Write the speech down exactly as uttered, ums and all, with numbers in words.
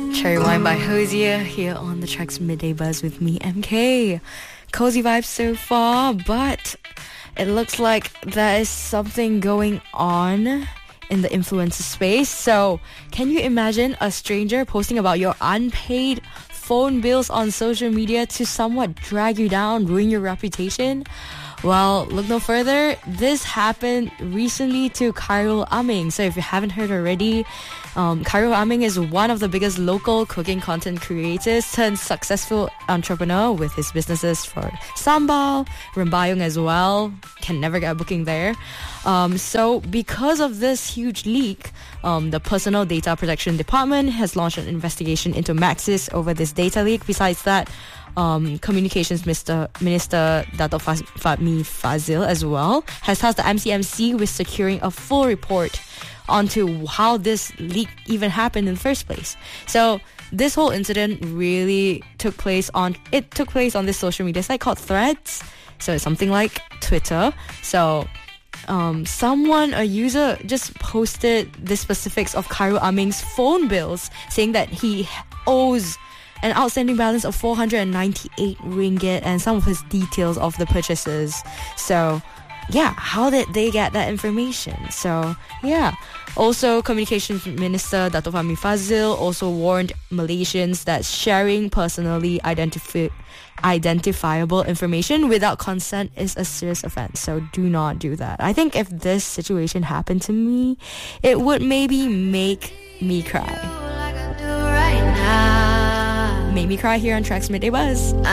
Cherry Wine by Hosier here on the Track's Midday Buzz with me, M K. Cozy vibes so far, but it looks like there is something going on in the influencer space. So, can you imagine a stranger posting about your unpaid phone bills on social media to somewhat drag you down, ruin your reputation? Well, look no further. This happened recently to Khairul Aming. So if you haven't heard already, um, Khairul Aming is one of the biggest local cooking content creators turned successful entrepreneur with his businesses for Sambal, Rembayung as well. Can never get a booking there. Um, so because of this huge leak, um, the Personal Data Protection Department has launched an investigation into Maxis over this data leak. Besides that, Um, Communications Minister, Minister Dato' Fahmi Fadzil as well has tasked the M C M C with securing a full report onto how this leak even happened in the first place. So this whole incident really took place on it took place on this social media site called Threads. So it's something like Twitter. So um, someone, a user, just posted the specifics of Khairul Aming's phone bills, saying that he owes an outstanding balance of four hundred ninety-eight ringgit and some of his details of the purchases. So, yeah, how did they get that information? So, yeah. Also, Communications Minister Dato' Fahmi Fadzil also warned Malaysians that sharing personally identifi- identifiable information without consent is a serious offense. So, do not do that. I think if this situation happened to me, it would maybe make me cry. Made me cry here on Track's Midday Buzz.